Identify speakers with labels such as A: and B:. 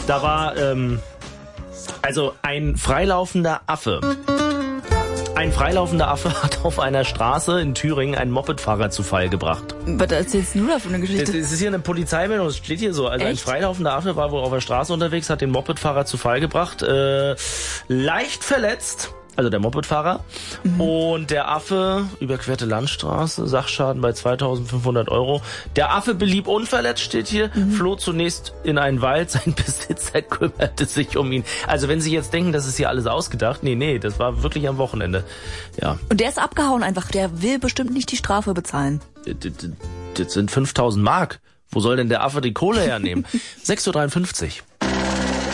A: Da war, also ein freilaufender Affe. Ein freilaufender Affe hat auf einer Straße in Thüringen einen Mopedfahrer zu Fall gebracht.
B: Was erzählst du da für eine Geschichte?
A: Das ist hier eine Polizeimeldung, das steht hier so. Also
B: Echt?
A: ein freilaufender Affe war wohl auf der Straße unterwegs, hat den Mopedfahrer zu Fall gebracht, leicht verletzt. Also der Mopedfahrer. Und der Affe überquerte Landstraße, Sachschaden bei 2.500 €. Der Affe blieb unverletzt, steht hier, floh zunächst in einen Wald, sein Besitzer kümmerte sich um ihn. Also wenn Sie jetzt denken, das ist hier alles ausgedacht, nee, das war wirklich am Wochenende. Ja.
B: Und der ist abgehauen einfach, der will bestimmt nicht die Strafe bezahlen.
A: Das sind 5.000 Mark. Wo soll denn der Affe die Kohle hernehmen? 6.53 Uhr.